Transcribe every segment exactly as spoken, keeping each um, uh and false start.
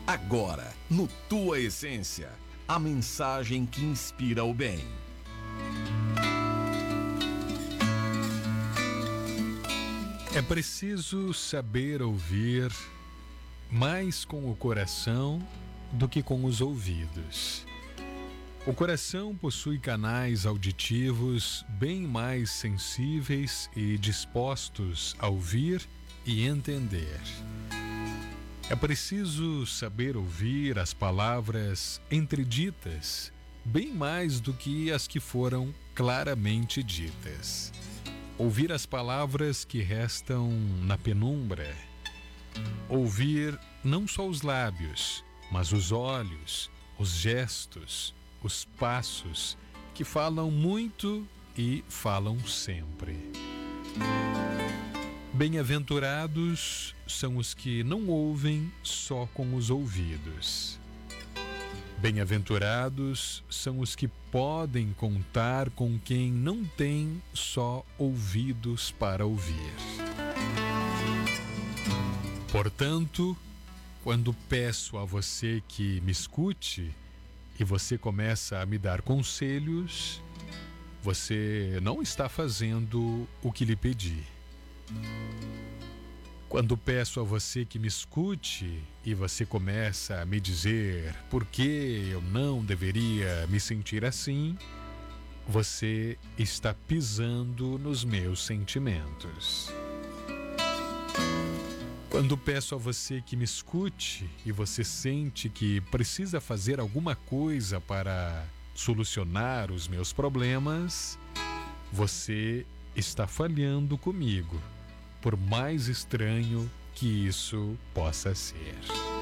Agora, no Tua Essência, a mensagem que inspira o bem. É preciso saber ouvir mais com o coração do que com os ouvidos. O coração possui canais auditivos bem mais sensíveis e dispostos a ouvir e entender. É preciso saber ouvir as palavras entreditas bem mais do que as que foram claramente ditas. Ouvir as palavras que restam na penumbra. Ouvir não só os lábios, mas os olhos, os gestos, os passos, que falam muito e falam sempre. Bem-aventurados são os que não ouvem só com os ouvidos. Bem-aventurados são os que podem contar com quem não tem só ouvidos para ouvir. Portanto, quando peço a você que me escute e você começa a me dar conselhos, você não está fazendo o que lhe pedi. Quando peço a você que me escute e você começa a me dizer por que eu não deveria me sentir assim, você está pisando nos meus sentimentos. Quando peço a você que me escute e você sente que precisa fazer alguma coisa para solucionar os meus problemas, você está falhando comigo, por mais estranho que isso possa ser.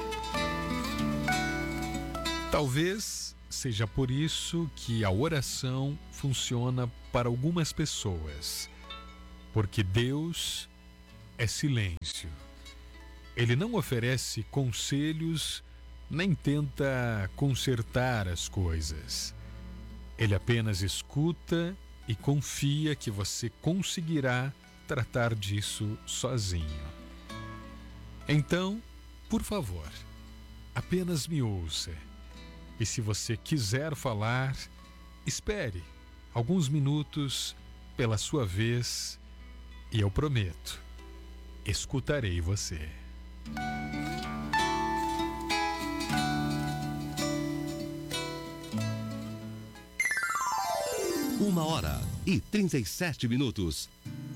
Talvez seja por isso que a oração funciona para algumas pessoas, porque Deus é silêncio. Ele não oferece conselhos, nem tenta consertar as coisas. Ele apenas escuta e confia que você conseguirá tratar disso sozinho. Então, por favor, apenas me ouça. E se você quiser falar, espere alguns minutos pela sua vez e eu prometo, escutarei você. Uma hora e trinta e sete minutos.